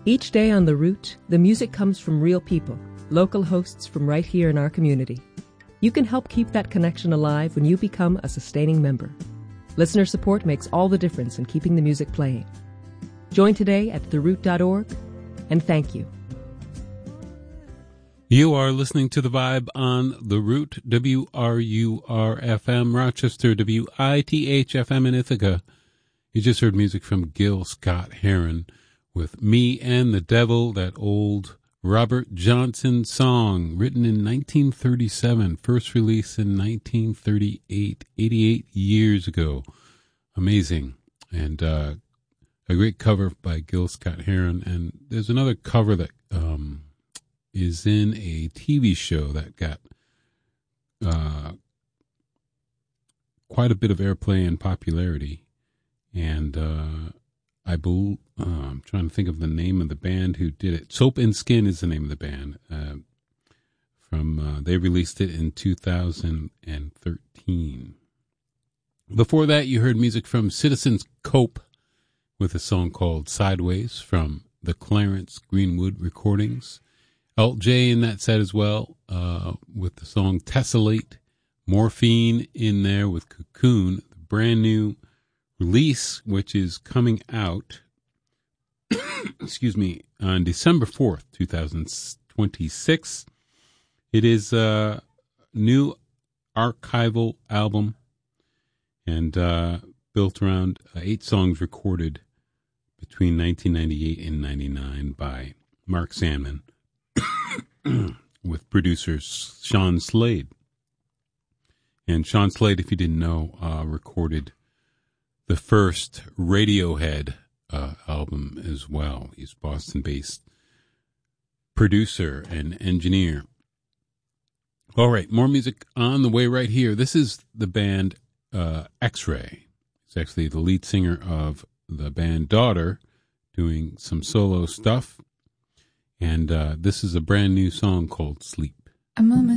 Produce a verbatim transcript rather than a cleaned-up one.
Each day on The Root, the music comes from real people, local hosts from right here in our community. You can help keep that connection alive when you become a sustaining member. Listener support makes all the difference in keeping the music playing. Join today at the root dot org, and thank you. You are listening to The Vibe on The Root, W R U R F M, Rochester, W I T H F M in Ithaca. You just heard music from Gil Scott-Heron with Me and the Devil, that old Robert Johnson song written in nineteen thirty-seven, first released in nineteen thirty-eight, eighty-eight years ago. Amazing. And uh, a great cover by Gil Scott-Heron. And there's another cover that um, is in a T V show that got uh, quite a bit of airplay and popularity. And uh, I believe, uh, I'm trying to think of the name of the band who did it. Soap and Skin is the name of the band. Uh, from uh, they released it in two thousand thirteen. Before that, you heard music from Citizens Cope with a song called Sideways from the Clarence Greenwood recordings. Alt J in that set as well, uh, with the song Tessellate. Morphine in there with Cocoon, the brand new release, which is coming out, excuse me, on December fourth, twenty twenty-six. It is a new archival album and uh, built around uh, eight songs recorded between nineteen ninety-eight and ninety-nine by Mark Sandman with producer Sean Slade. And Sean Slade, if you didn't know, uh, recorded the first Radiohead uh, album as well. He's Boston-based producer and engineer. All right, more music on the way right here. This is the band uh, X-Ray. He's actually the lead singer of the band Daughter, doing some solo stuff. And uh, this is a brand new song called Sleep. A moment.